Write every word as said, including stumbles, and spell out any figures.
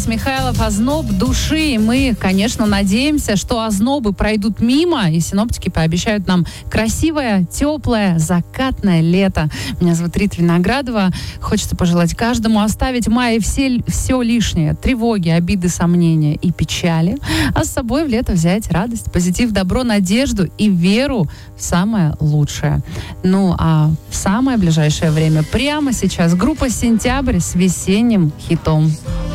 Борис Михайлов, озноб души. И мы, конечно, надеемся, что ознобы пройдут мимо, и синоптики пообещают нам красивое, теплое, закатное лето. Меня зовут Рита Виноградова. Хочется пожелать каждому оставить в мае все, все лишнее. Тревоги, обиды, сомнения и печали. А с собой в лето взять радость, позитив, добро, надежду и веру в самое лучшее. Ну, а в самое ближайшее время, прямо сейчас, группа «Сентябрь» с весенним хитом.